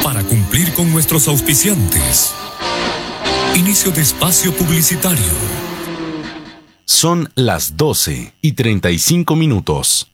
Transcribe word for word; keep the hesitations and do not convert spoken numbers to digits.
para cumplir con nuestros auspiciantes. Inicio de espacio publicitario. Son las doce y treinta y cinco minutos.